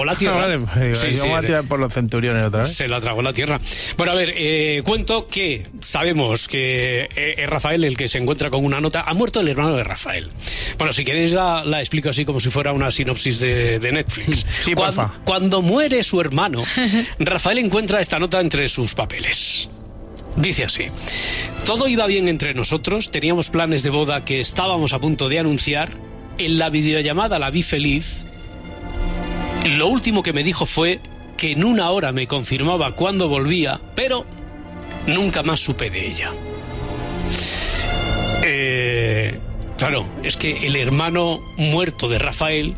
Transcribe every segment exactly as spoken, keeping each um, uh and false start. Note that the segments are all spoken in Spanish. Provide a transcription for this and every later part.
la tierra. No, vale, sí, sí, sí, vamos a tirar por los centuriones otra vez. Se la tragó la tierra. Bueno, a ver, eh, cuento que sabemos que eh, es Rafael el que se encuentra con una nota. Ha muerto el hermano de Rafael. Bueno, si queréis la, la explico así como si fuera una sinopsis de, de Netflix. Sí, cuando, porfa. cuando muere su hermano, Rafael encuentra esta nota entre sus papeles. Dice así: todo iba bien entre nosotros, teníamos planes de boda que estábamos a punto de anunciar. En la videollamada la vi feliz. Lo último que me dijo fue que en una hora me confirmaba cuándo volvía, pero nunca más supe de ella. Eh, claro, es que el hermano muerto de Rafael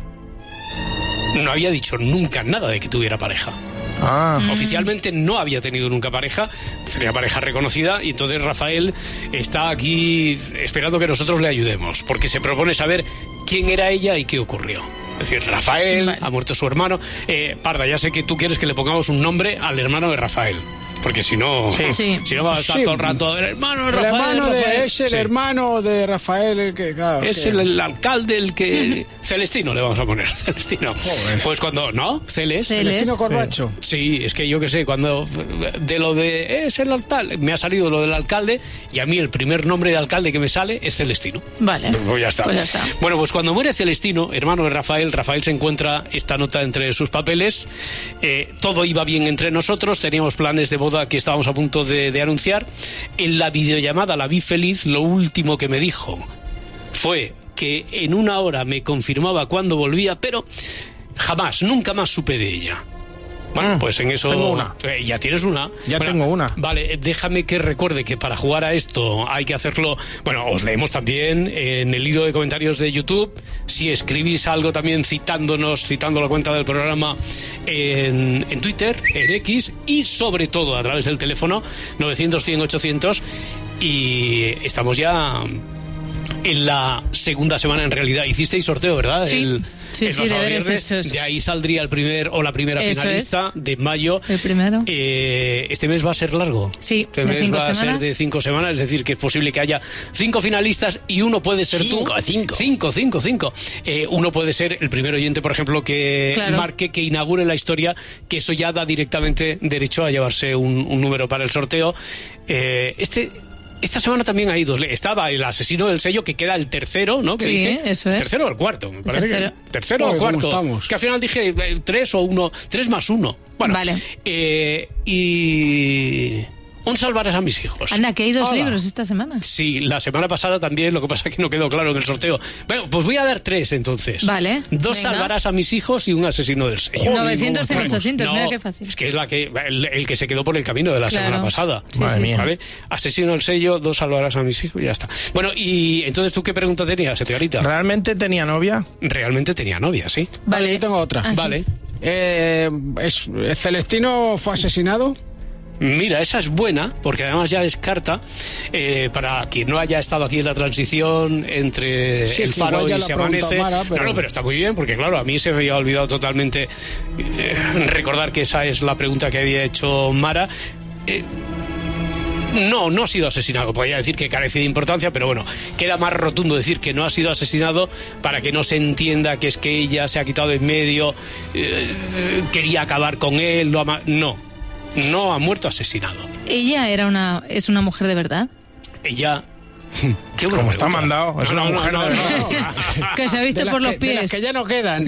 no había dicho nunca nada de que tuviera pareja. Ah. Oficialmente no había tenido nunca pareja, tenía pareja reconocida, y entonces Rafael está aquí esperando que nosotros le ayudemos, porque se propone saber quién era ella y qué ocurrió. Es decir, Rafael, vale. Ha muerto su hermano. Eh, Parda, ya sé que tú quieres que le pongamos un nombre al hermano de Rafael, porque si no, sí. Sí. si no va a estar sí. todo el rato. El hermano de Rafael. El hermano de, Rafael. Es el sí. hermano de Rafael, el que. Claro, es que... el, el alcalde, el que. Celestino le vamos a poner. Celestino. Joder. Pues cuando. ¿No? Celes. Celestino Corbacho. Sí, es que yo que sé, cuando. De lo de. Es el alcalde. Me ha salido lo del alcalde, y a mí el primer nombre de alcalde que me sale es Celestino. Vale. Pues ya está. Pues ya está. Bueno, pues cuando muere Celestino, hermano de Rafael, Rafael se encuentra esta nota entre sus papeles. Eh, todo iba bien entre nosotros, teníamos planes de boda que estábamos a punto De, de anunciar. En la videollamada la vi feliz. Lo último que me dijo fue que en una hora me confirmaba cuándo volvía, pero jamás, nunca más supe de ella. Bueno, pues en eso... Tengo una. Eh, ya tienes una. Ya bueno, tengo una. Vale, déjame que recuerde que para jugar a esto hay que hacerlo... Bueno, os leemos también en el hilo de comentarios de YouTube. Si escribís algo también citándonos, citando la cuenta del programa en, en Twitter, en X, y sobre todo a través del teléfono novecientos, cien, ochocientos. Y estamos ya... en la segunda semana, en realidad. Hicisteis sorteo, ¿verdad? Sí, el, sí, el sí, pasado deberes viernes. hechos. De ahí saldría el primer o la primera Eso finalista es. de mayo. El primero. Eh, este mes va a ser largo. Sí, Este de mes cinco va a semanas. ser de cinco semanas, es decir, que es posible que haya cinco finalistas y uno puede ser Cinco, tú. cinco. Cinco, cinco, cinco. Eh, uno puede ser el primer oyente, por ejemplo, que Claro. marque, que inaugure la historia, que eso ya da directamente derecho a llevarse un, un número para el sorteo. Eh, este... Esta semana también hay dos. Estaba el asesino del sello, que queda el tercero, ¿no? Que Sí, dije. eso es. ¿Tercero o el cuarto? Me parece tercero. que. Tercero Oye, o ¿cómo cuarto. estamos? Que al final dije eh, tres o uno. Tres más uno. Bueno. Vale. Eh, y. Un salvarás a mis hijos. Anda, que hay dos Hola. libros esta semana. Sí, la semana pasada también, lo que pasa es que no quedó claro en el sorteo. Bueno, pues voy a dar tres entonces. Vale, Dos venga. salvarás a mis hijos y un asesino del sello. novecientos, Bueno, ochocientos, no, mira qué fácil. Es que es la que el, el que se quedó por el camino de la Claro. semana pasada. Sí, Madre sí, mía. ¿Vale? Asesino del sello, dos salvarás a mis hijos y ya está. Bueno, y entonces, ¿tú qué pregunta tenías, Edgarita? ¿Realmente tenía novia? Realmente tenía novia, sí. Vale, yo tengo otra. Ah. Vale. Eh, es, ¿Celestino fue asesinado? Mira, esa es buena, porque además ya descarta, eh, para quien no haya estado aquí en la transición entre Sí, el que faro igual ya y lo se ha preguntado amanece. Mara, pero- No, no, pero está muy bien, porque claro, a mí se me había olvidado totalmente eh, recordar que esa es la pregunta que había hecho Mara. Eh, No, no ha sido asesinado. Podría decir que carece de importancia, pero bueno, queda más rotundo decir que no ha sido asesinado para que no se entienda que es que ella se ha quitado de en medio, eh, quería acabar con él. No, ama- no, no ha muerto asesinado. Ella era una, es una mujer de verdad. Ella... Qué buena Como está pregunta. mandado, es No, una no, mujer no, de no, verdad. no. Que se ha visto De las por los que- de las pies. que ya no quedan.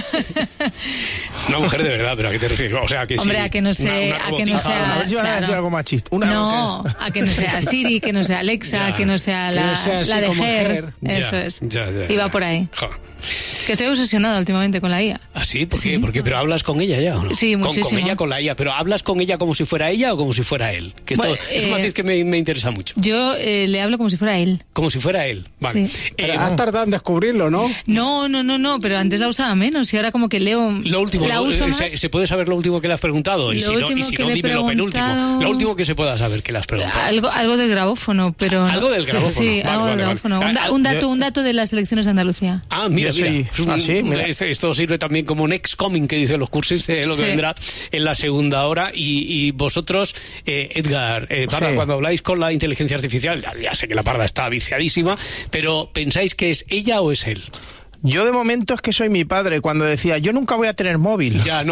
Una mujer de verdad, pero ¿a qué te refieres? O sea, que Hombre, sí, a que no sea- una- una a que no robotizada. sea- A ver si van a decir claro. algo machista. Una No, a que no sea Siri, que no sea Alexa, Ya. que no sea Que la, no sea así la de como Ger. Ger. Eso Ya, es. ya, ya, Iba ya. por ahí. Jo. Que estoy obsesionada últimamente con la I A. ¿Ah, sí? ¿Por qué? Porque, pero hablas con ella ya, ¿o no? Sí, Con- muchísimo. Con, ella, con la I A. Pero ¿hablas con ella como si fuera ella o como si fuera él? Que esto Bueno, es un eh, matiz que me, me interesa mucho. Yo eh, le hablo como si fuera él. Como si fuera él. Vale. Sí. Pero Eh, has tardado en descubrirlo, ¿no? No, no, no, no, pero antes la usaba menos y ahora como que leo... Lo último, la lo- uso eh, más. se, se puede saber lo último que le has preguntado? Y Lo si no, y último si que no le he dime lo penúltimo. preguntado- Lo último que se pueda saber que le has preguntado. Algo, algo del grabófono, pero... Algo del grabófono. Sí, Vale, algo vale, del vale. grabófono. Un, da- Ah, un dato, yo- un dato de las elecciones de Andalucía. Ah, mira, Yo mira. soy- ah, sí, mira. Esto- Esto sirve también como next coming, que dicen los cursos, de lo que Sí. vendrá en la segunda hora. Y, y vosotros, eh, Edgar, eh, Parda, Sí. cuando habláis con la inteligencia artificial, ya, ya sé que la Parda está viciadísima, pero ¿pensáis que es ella o es él? Yo de momento es que soy mi padre cuando decía, yo nunca voy a tener móvil. Ya,